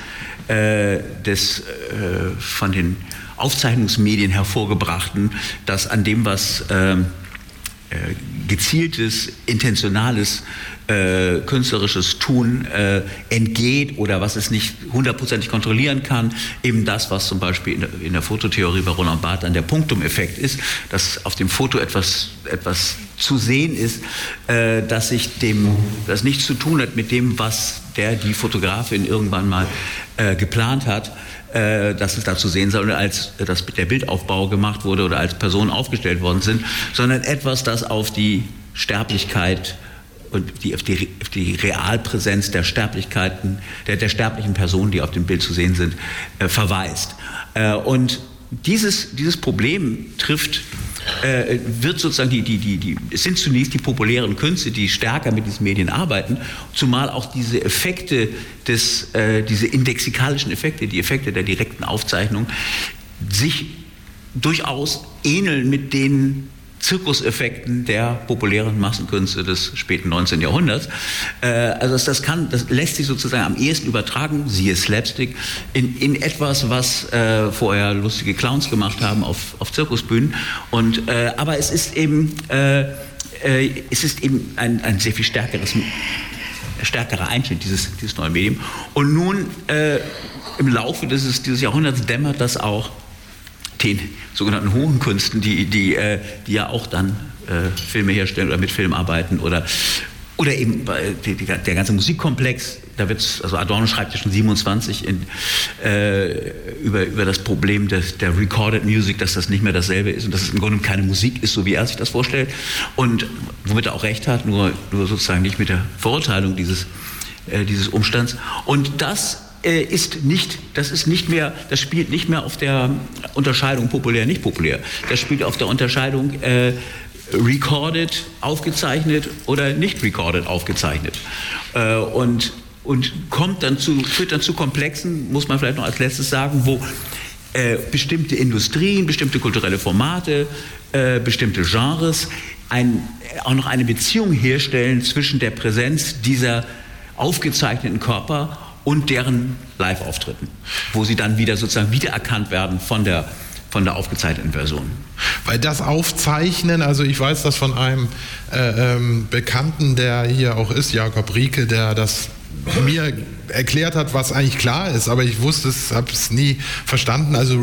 S2: von den Aufzeichnungsmedien hervorgebrachten, das an dem, was gezieltes, intentionales, künstlerisches Tun entgeht oder was es nicht hundertprozentig kontrollieren kann. Eben das, was zum Beispiel in der Fototheorie bei Roland Barthes dann der Punktum-Effekt ist, dass auf dem Foto etwas zu sehen ist, das nichts zu tun hat mit dem, was die Fotografin irgendwann mal geplant hat, dass es da zu sehen soll, als dass der Bildaufbau gemacht wurde oder als Personen aufgestellt worden sind, sondern etwas, das auf die Sterblichkeit und auf die Realpräsenz der Sterblichkeiten, der sterblichen Personen, die auf dem Bild zu sehen sind, verweist. Und dieses Problem wird sozusagen es sind zunächst die populären Künste, die stärker mit diesen Medien arbeiten, zumal auch diese Effekte diese indexikalischen Effekte, die Effekte der direkten Aufzeichnung, sich durchaus ähneln mit den Zirkuseffekten der populären Massenkünste des späten 19. Jahrhunderts. Also das lässt sich sozusagen am ehesten übertragen, siehe Slapstick, in etwas, was vorher lustige Clowns gemacht haben auf Zirkusbühnen. Aber es ist eben ein sehr viel stärkerer Einschnitt dieses neuen Medium. Und nun im Laufe dieses Jahrhunderts dämmert das auch den sogenannten hohen Künsten, die ja auch dann Filme herstellen oder mit Film arbeiten oder eben der ganze Musikkomplex. Also Adorno schreibt ja schon 27 über das Problem der Recorded Music, dass das nicht mehr dasselbe ist und dass es im Grunde keine Musik ist, so wie er sich das vorstellt. Und womit er auch recht hat, nur sozusagen nicht mit der Verurteilung dieses Umstands. Und das spielt nicht mehr auf der Unterscheidung populär, nicht populär. Das spielt auf der Unterscheidung recorded, aufgezeichnet oder nicht recorded, aufgezeichnet. Und führt dann zu Komplexen, muss man vielleicht noch als letztes sagen, wo bestimmte Industrien, bestimmte kulturelle Formate, bestimmte Genres auch noch eine Beziehung herstellen zwischen der Präsenz dieser aufgezeichneten Körper und deren Live-Auftritten, wo sie dann wieder sozusagen wiedererkannt werden von der aufgezeichneten Version.
S1: Weil das Aufzeichnen, also ich weiß das von einem Bekannten, der hier auch ist, Jakob Rieke, der das mir erklärt hat, was eigentlich klar ist, aber ich habe es nie verstanden. Also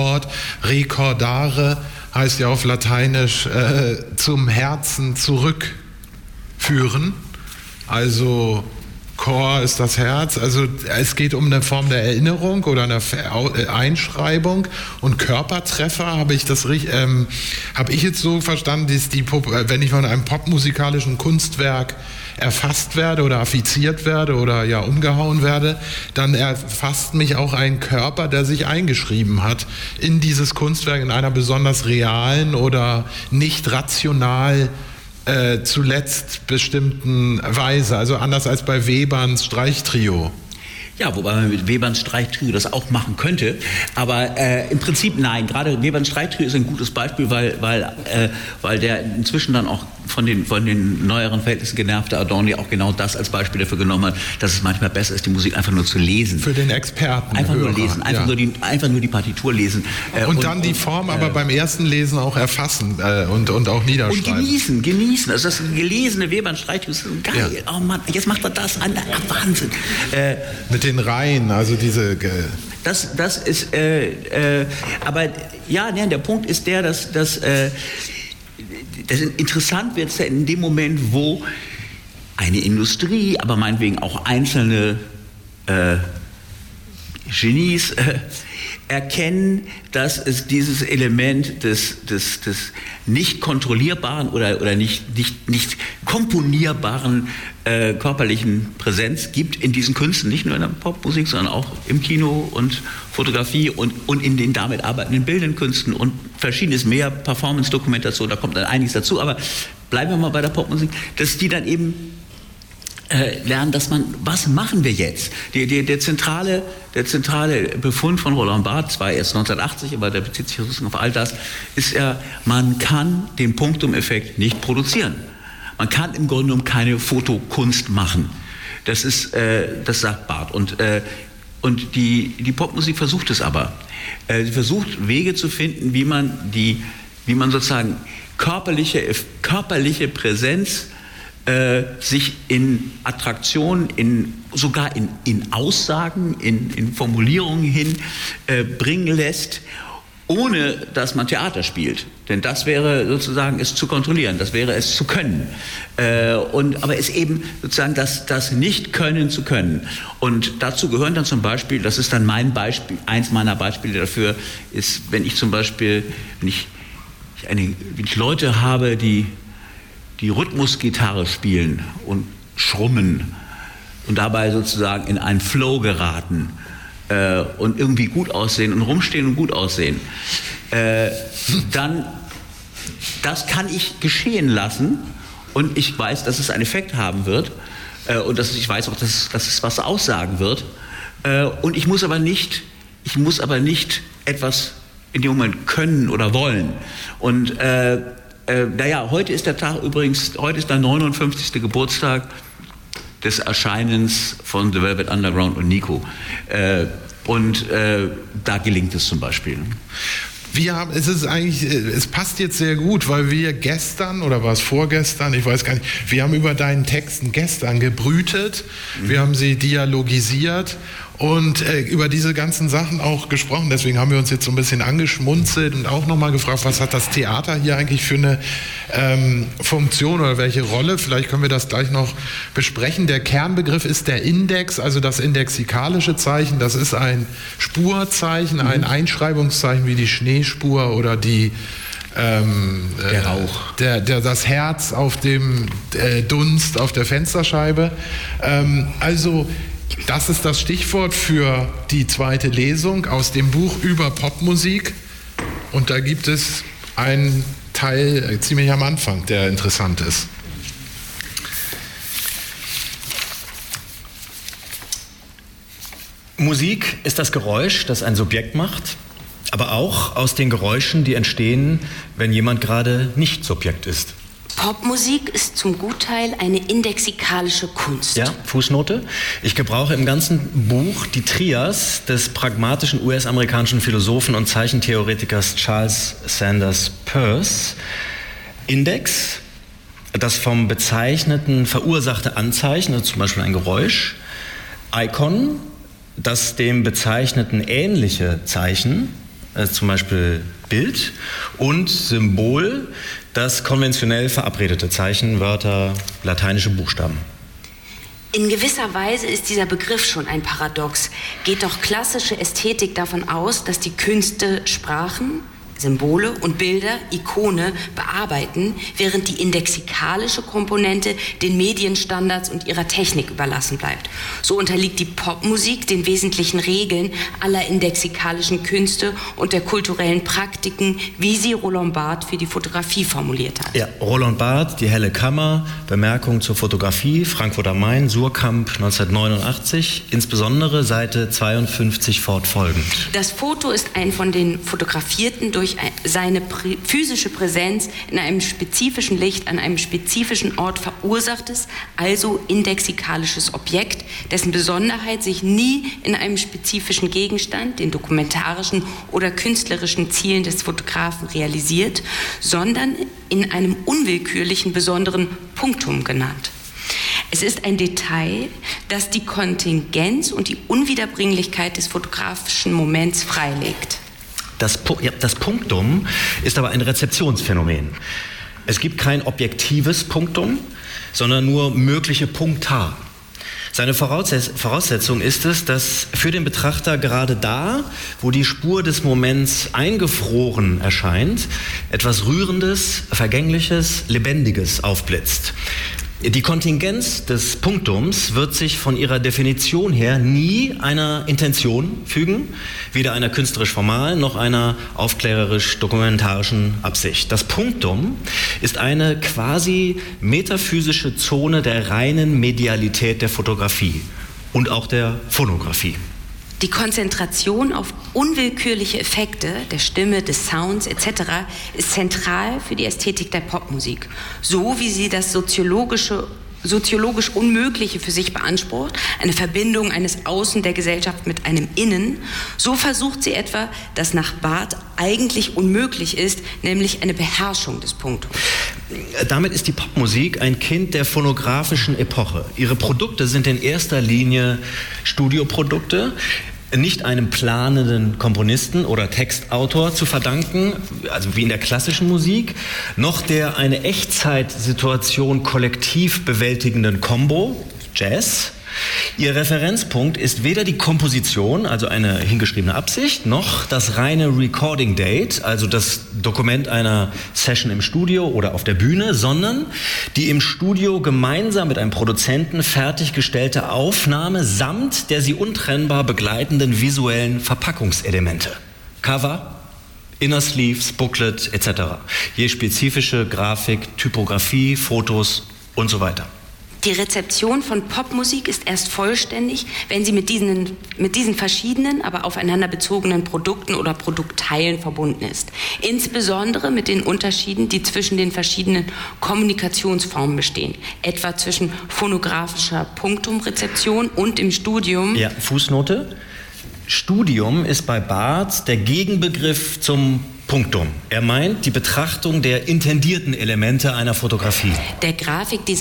S1: recordare heißt ja auf Lateinisch zum Herzen zurückführen. Also Cor ist das Herz, also es geht um eine Form der Erinnerung oder eine Einschreibung und Körpertreffer habe ich jetzt so verstanden, dass wenn ich von einem popmusikalischen Kunstwerk erfasst werde oder affiziert werde oder ja umgehauen werde, dann erfasst mich auch ein Körper, der sich eingeschrieben hat in dieses Kunstwerk in einer besonders realen oder nicht rational zuletzt bestimmten Weise, also anders als bei Weberns Streichtrio.
S2: Ja, wobei man mit Weberns Streichtrio das auch machen könnte, aber im Prinzip nein. Gerade Weberns Streichtrio ist ein gutes Beispiel, weil der inzwischen dann auch von den neueren Verhältnissen genervte Adorni auch genau das als Beispiel dafür genommen hat, dass es manchmal besser ist, die Musik einfach nur zu lesen.
S1: Für den Experten.
S2: Einfach nur lesen, einfach nur die Partitur lesen.
S1: Und dann die Form aber beim ersten Lesen auch erfassen und auch niederschreiben.
S2: Und genießen. Also das gelesene Weberns Streichtrio ist geil. Ja. Oh Mann, jetzt macht er das an. Wahnsinn.
S1: Mit den Reihen, also diese...
S2: Das ist, aber ja, der Punkt ist dass interessant wird es ja in dem Moment, wo eine Industrie, aber meinetwegen auch einzelne Genies erkennen, dass es dieses Element des nicht kontrollierbaren oder nicht komponierbaren körperlichen Präsenz gibt in diesen Künsten, nicht nur in der Popmusik, sondern auch im Kino und Fotografie und in den damit arbeitenden bildenden Künsten und verschiedenes mehr, Performance-Dokumentation, da kommt dann einiges dazu, aber bleiben wir mal bei der Popmusik, dass die dann eben lernen, was machen wir jetzt? Der zentrale Befund von Roland Barthes, zwar erst 1980, aber der bezieht sich auf all das, ist ja, man kann den Punktum-Effekt nicht produzieren. Man kann im Grunde genommen keine Fotokunst machen. Das sagt Barthes. Und die Popmusik versucht es aber. Sie versucht Wege zu finden, wie man sozusagen körperliche Präsenz sich in Attraktionen, sogar in Aussagen, in Formulierungen hin bringen lässt, ohne dass man Theater spielt. Denn das wäre sozusagen es zu kontrollieren, das wäre es zu können. Aber es eben sozusagen das Nicht-Können zu können. Und dazu gehören dann zum Beispiel, das ist dann mein Beispiel, eins meiner Beispiele dafür, ist, wenn ich zum Beispiel, wenn ich Leute habe, die Rhythmusgitarre spielen und schrummen und dabei sozusagen in einen Flow geraten und irgendwie gut aussehen und rumstehen und gut aussehen, dann das kann ich geschehen lassen und ich weiß, dass es einen Effekt haben wird und ich weiß auch, dass es was aussagen wird und ich muss aber nicht etwas in dem Moment können oder wollen. Und heute ist der Tag übrigens, heute ist der 59. Geburtstag des Erscheinens von The Velvet Underground und Nico. Da gelingt es zum Beispiel.
S1: Es passt jetzt sehr gut, weil wir gestern, oder war es vorgestern, ich weiß gar nicht, wir haben über deinen Texten gestern gebrütet, wir haben sie dialogisiert und über diese ganzen Sachen auch gesprochen. Deswegen haben wir uns jetzt so ein bisschen angeschmunzelt und auch nochmal gefragt, was hat das Theater hier eigentlich für eine Funktion oder welche Rolle? Vielleicht können wir das gleich noch besprechen. Der Kernbegriff ist der Index, also das indexikalische Zeichen. Das ist ein Spurzeichen, ein Einschreibungszeichen wie die Schneespur oder die der Rauch. Das Herz auf dem Dunst auf der Fensterscheibe. Das ist das Stichwort für die zweite Lesung aus dem Buch über Popmusik. Und da gibt es einen Teil ziemlich am Anfang, der interessant ist.
S3: Musik ist das Geräusch, das ein Subjekt macht, aber auch aus den Geräuschen, die entstehen, wenn jemand gerade nicht Subjekt ist.
S4: Popmusik ist zum Gutteil eine indexikalische Kunst.
S3: Ja, Fußnote. Ich gebrauche im ganzen Buch die Trias des pragmatischen US-amerikanischen Philosophen und Zeichentheoretikers Charles Sanders Peirce. Index, das vom Bezeichneten verursachte Anzeichen, also zum Beispiel ein Geräusch. Icon, das dem Bezeichneten ähnliche Zeichen, zum Beispiel Bild. Und Symbol, das konventionell verabredete Zeichen, Wörter, lateinische Buchstaben.
S4: In gewisser Weise ist dieser Begriff schon ein Paradox. Geht doch klassische Ästhetik davon aus, dass die Künste Sprachen, Symbole und Bilder, Ikone bearbeiten, während die indexikalische Komponente den Medienstandards und ihrer Technik überlassen bleibt. So unterliegt die Popmusik den wesentlichen Regeln aller indexikalischen Künste und der kulturellen Praktiken, wie sie Roland Barthes für die Fotografie formuliert hat.
S3: Ja, Roland Barthes, Die helle Kammer, Bemerkung zur Fotografie, Frankfurt am Main, Suhrkamp 1989, insbesondere Seite 52 fortfolgend.
S4: Das Foto ist ein von den Fotografierten durch seine physische Präsenz in einem spezifischen Licht an einem spezifischen Ort verursachtes, also indexikalisches Objekt, dessen Besonderheit sich nie in einem spezifischen Gegenstand, den dokumentarischen oder künstlerischen Zielen des Fotografen realisiert, sondern in einem unwillkürlichen besonderen Punktum genannt. Es ist ein Detail, das die Kontingenz und die Unwiederbringlichkeit des fotografischen Moments freilegt.
S3: Das Punktum ist aber ein Rezeptionsphänomen. Es gibt kein objektives Punktum, sondern nur mögliche Punkta. Seine Voraussetzung ist es, dass für den Betrachter gerade da, wo die Spur des Moments eingefroren erscheint, etwas Rührendes, Vergängliches, Lebendiges aufblitzt. Die Kontingenz des Punktums wird sich von ihrer Definition her nie einer Intention fügen, weder einer künstlerisch-formalen noch einer aufklärerisch-dokumentarischen Absicht. Das Punktum ist eine quasi metaphysische Zone der reinen Medialität der Fotografie und auch der Phonographie.
S4: Die Konzentration auf unwillkürliche Effekte der Stimme, des Sounds etc. ist zentral für die Ästhetik der Popmusik, so wie sie das soziologische soziologisch Unmögliche für sich beansprucht, eine Verbindung eines Außen der Gesellschaft mit einem Innen, so versucht sie etwa, das nach Barth eigentlich unmöglich ist, nämlich eine Beherrschung des Punktums.
S3: Damit ist die Popmusik ein Kind der phonografischen Epoche. Ihre Produkte sind in erster Linie Studioprodukte, nicht einem planenden Komponisten oder Textautor zu verdanken, also wie in der klassischen Musik, noch der eine Echtzeitsituation kollektiv bewältigenden Combo, Jazz. Ihr Referenzpunkt ist weder die Komposition, also eine hingeschriebene Absicht, noch das reine Recording Date, also das Dokument einer Session im Studio oder auf der Bühne, sondern die im Studio gemeinsam mit einem Produzenten fertiggestellte Aufnahme samt der sie untrennbar begleitenden visuellen Verpackungselemente. Cover, Inner Sleeves, Booklet etc. Je spezifische Grafik, Typografie, Fotos und so weiter.
S4: Die Rezeption von Popmusik ist erst vollständig, wenn sie mit diesen verschiedenen, aber aufeinander bezogenen Produkten oder Produktteilen verbunden ist. Insbesondere mit den Unterschieden, die zwischen den verschiedenen Kommunikationsformen bestehen. Etwa zwischen phonografischer Punktumrezeption und im Studium.
S3: Ja, Fußnote. Studium ist bei Barth der Gegenbegriff zum Punktum. Er meint die Betrachtung der intendierten Elemente einer Fotografie.
S4: Der Grafikdesigner